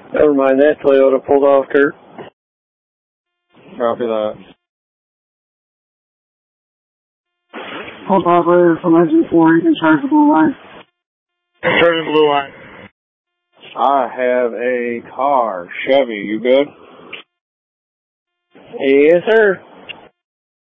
Never mind that, Toyota pulled off, Kurt. Copy that. Hold operator from engine 4, you can charge the blue line. Turn the blue line. I have a car. Chevy, you good? Yes, sir.